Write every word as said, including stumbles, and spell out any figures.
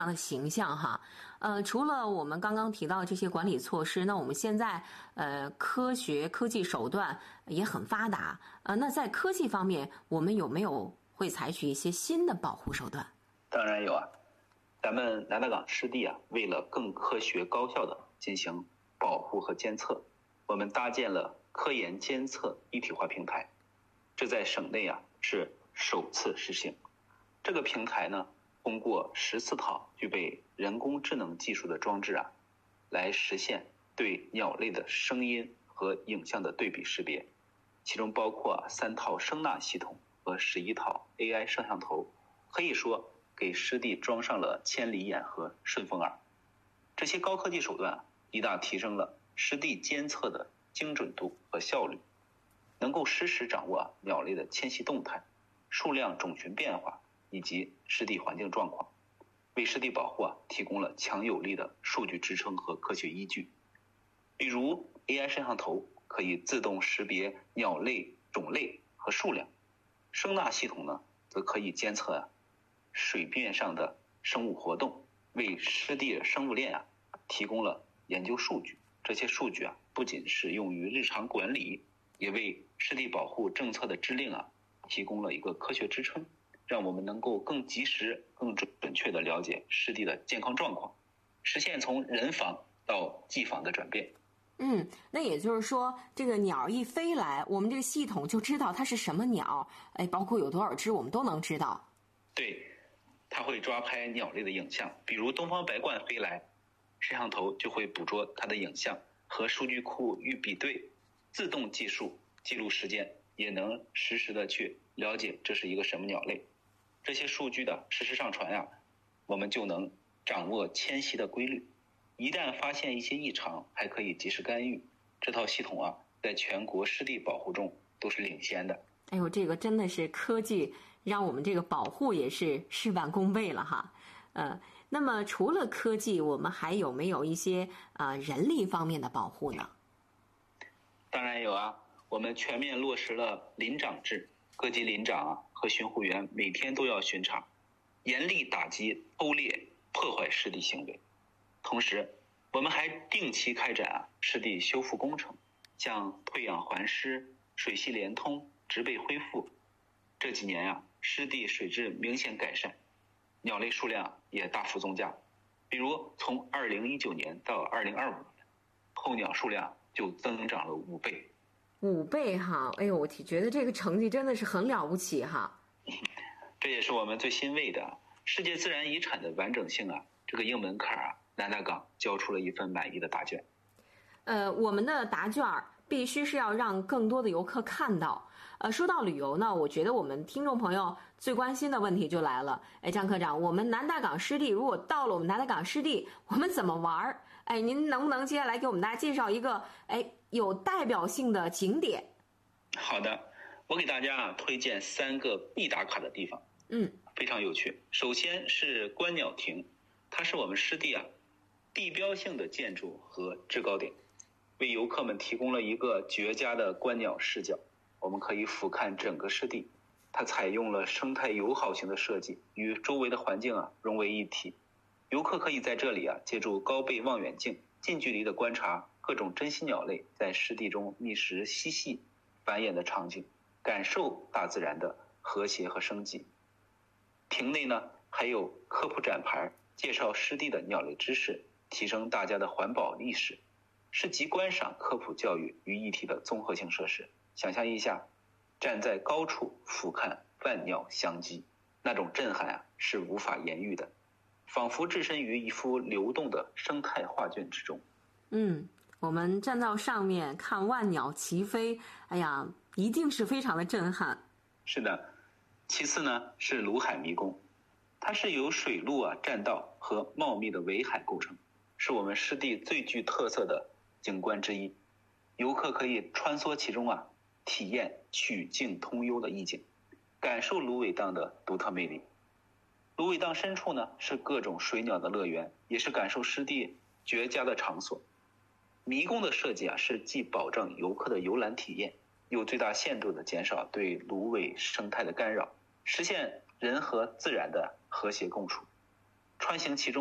的形象哈。呃，除了我们刚刚提到这些管理措施，那我们现在呃科学科技手段也很发达，呃，那在科技方面，我们有没有会采取一些新的保护手段？ 当然有啊，咱们南大港湿地啊，为了更科学高效的进行保护和监测，我们搭建了科研监测一体化平台，这在省内啊是首次实行。这个平台呢，通过十四套具备人工智能技术的装置啊，来实现对鸟类的声音和影像的对比识别，其中包括三套声呐系统和十一套 A I 摄像头，可以说给湿地装上了千里眼和顺风耳。这些高科技手段啊，一大提升了湿地监测的精准度和效率，能够实时掌握鸟类的迁徙动态、数量种群变化以及湿地环境状况，为湿地保护啊提供了强有力的数据支撑和科学依据。比如 A I 摄像头可以自动识别鸟类种类和数量，声呐系统呢则可以监测啊水面上的生物活动，为湿地生物链啊提供了研究数据。这些数据啊不仅是用于日常管理，也为湿地保护政策的制定啊提供了一个科学支撑，让我们能够更及时、更准确地了解湿地的健康状况，实现从人防到技防的转变。 嗯，那也就是说，这个鸟一飞来，我们这个系统就知道它是什么鸟，哎，包括有多少只，我们都能知道。 对，它会抓拍鸟类的影像，比如东方白鹳飞来，摄像头就会捕捉它的影像和数据库予比对，自动计数记录时间，也能实时的去了解这是一个什么鸟类。这些数据的实时上传啊，我们就能掌握迁徙的规律，一旦发现一些异常，还可以及时干预。这套系统啊，在全国湿地保护中都是领先的。 哎呦，这个真的是科技让我们这个保护也是事半功倍了哈。呃，那么除了科技，我们还有没有一些呃人力方面的保护呢？ 当然有啊，我们全面落实了林长制，各级林长啊和巡护员每天都要巡查，严厉打击偷猎破坏湿地行为。同时我们还定期开展啊湿地修复工程，像退养还湿、水系连通、植被恢复。这几年啊湿地水质明显改善，鸟类数量也大幅增加。比如从二零一九年到二零二五年，候鸟数量就增长了五倍。 五倍哈，哎呦，我觉得这个成绩真的是很了不起哈。 这也是我们最欣慰的，世界自然遗产的完整性啊，这个硬门槛啊，南大港交出了一份满意的答卷。 呃，我们的答卷必须是要让更多的游客看到。呃，说到旅游呢，我觉得我们听众朋友最关心的问题就来了。哎，张科长，我们南大港湿地如果到了我们南大港湿地，我们怎么玩？哎，您能不能接下来给我们大家介绍一个哎有代表性的景点？ 好的，我给大家啊推荐三个必打卡的地方。 嗯， 非常有趣。首先是观鸟亭，它是我们湿地啊地标性的建筑和制高点，为游客们提供了一个绝佳的观鸟视角。我们可以俯瞰整个湿地，它采用了生态友好型的设计，与周围的环境啊融为一体。游客可以在这里啊借助高倍望远镜，近距离的观察各种珍稀鸟类在湿地中觅食、嬉戏、繁衍的场景，感受大自然的和谐和生机。亭内呢还有科普展牌，介绍湿地的鸟类知识，提升大家的环保意识，是集观赏、科普、教育于一体的综合性设施。想象一下，站在高处俯瞰万鸟相击，那种震撼啊是无法言喻的，仿佛置身于一幅流动的生态画卷之中。 嗯，我们站到上面看万鸟齐飞，哎呀，一定是非常的震撼。 是的，其次呢是鲁海迷宫，它是由水路啊栈道和茂密的围海构成，是我们湿地最具特色的景观之一。游客可以穿梭其中啊，体验曲径通幽的意境，感受芦苇荡的独特魅力。芦苇荡深处呢是各种水鸟的乐园，也是感受湿地绝佳的场所。迷宫的设计啊是既保证游客的游览体验，又最大限度的减少对芦苇生态的干扰，实现人和自然的和谐共处。 穿行其中。